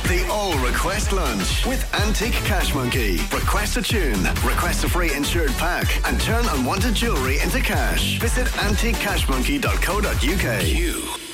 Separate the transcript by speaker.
Speaker 1: The All Request Lunch with Antique Cash Monkey. Request a tune, request a free insured pack, and turn unwanted jewellery into cash. Visit antiquecashmonkey.co.uk.